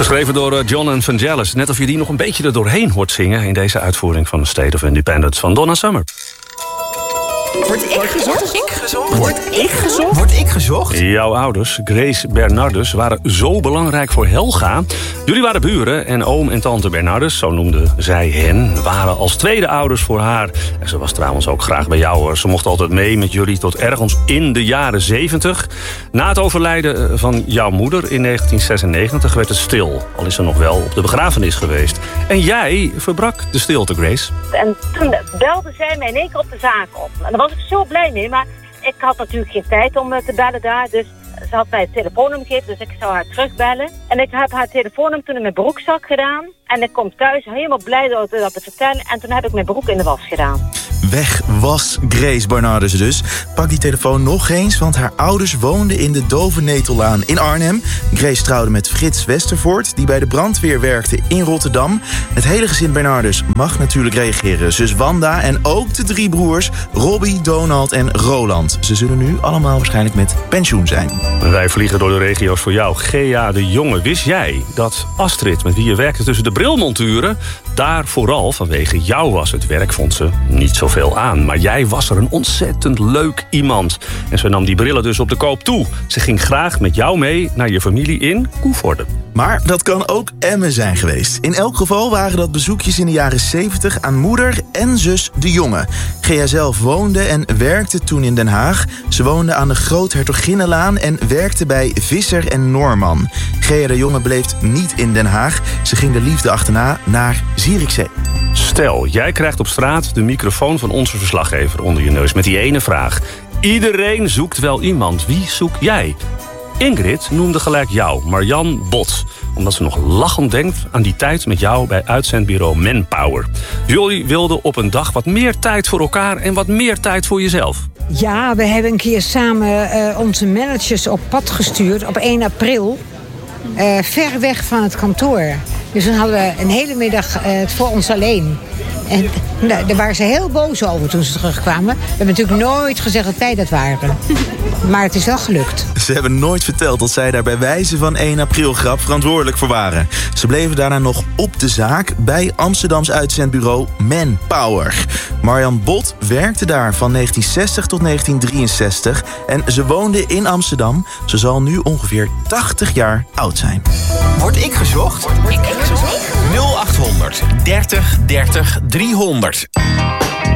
Geschreven door John and Vangelis. Net of je die nog een beetje er doorheen hoort zingen in deze uitvoering van The State of Independence van Donna Summer. Word ik gezocht? Word ik gezocht? Jouw ouders, Grace Bernardus, waren zo belangrijk voor Helga. Jullie waren buren en oom en tante Bernardus, zo noemden zij hen, waren als tweede ouders voor haar. En ze was trouwens ook graag bij jou. Ze mocht altijd mee met jullie tot ergens in de jaren 70. Na het overlijden van jouw moeder in 1996 werd het stil. Al is ze nog wel op de begrafenis geweest. En jij verbrak de stilte, Grace. En toen belde zij mij in één keer op de zaak op. En daar was ik zo blij mee, maar ik had natuurlijk geen tijd om te bellen daar. Dus ze had mij het telefoonnummer gegeven, dus ik zou haar terugbellen. En ik heb haar telefoonnummer toen in mijn broekzak gedaan. En ik kom thuis helemaal blij dat te vertellen. En toen heb ik mijn broek in de was gedaan. Weg was Grace Bernardus dus. Pak die telefoon nog eens, want haar ouders woonden in de Dovenetellaan in Arnhem. Grace trouwde met Frits Westervoort, die bij de brandweer werkte in Rotterdam. Het hele gezin Bernardus mag natuurlijk reageren. Zus Wanda en ook de 3 broers, Robbie, Donald en Roland. Ze zullen nu allemaal waarschijnlijk met pensioen zijn. Wij vliegen door de regio's voor jou. Gea de Jonge, wist jij dat Astrid, met wie je werkte tussen de brilmonturen, daar vooral vanwege jou was? Het werk vond ze niet zoveel aan. Maar jij was er een ontzettend leuk iemand. En ze nam die brillen dus op de koop toe. Ze ging graag met jou mee naar je familie in Koevoorde. Maar dat kan ook Emmen zijn geweest. In elk geval waren dat bezoekjes in de jaren 70 aan moeder en zus de Jonge. Gea zelf woonde en werkte toen in Den Haag. Ze woonde aan de Groothertoginnenlaan en werkte bij Visser en Noorman. Gea de Jonge bleef niet in Den Haag. Ze ging de liefde achterna naar Zierikzee. Stel, jij krijgt op straat de microfoon van onze verslaggever onder je neus met die ene vraag. Iedereen zoekt wel iemand. Wie zoek jij? Ingrid noemde gelijk jou, Marjan Bot. Omdat ze nog lachend denkt aan die tijd met jou bij uitzendbureau Manpower. Jullie wilden op een dag wat meer tijd voor elkaar en wat meer tijd voor jezelf. Ja, we hebben een keer samen onze managers op pad gestuurd op 1 april. Ver weg van het kantoor. Dus dan hadden we een hele middag het voor ons alleen. En daar waren ze heel boos over toen ze terugkwamen. We hebben natuurlijk nooit gezegd dat wij dat waren. Maar het is wel gelukt. Ze hebben nooit verteld dat zij daar bij wijze van 1 april grap verantwoordelijk voor waren. Ze bleven daarna nog op de zaak bij Amsterdams uitzendbureau Manpower. Marjan Bot werkte daar van 1960 tot 1963 en ze woonde in Amsterdam. Ze zal nu ongeveer 80 jaar oud zijn. Word ik gezocht? 0800 30 30 300.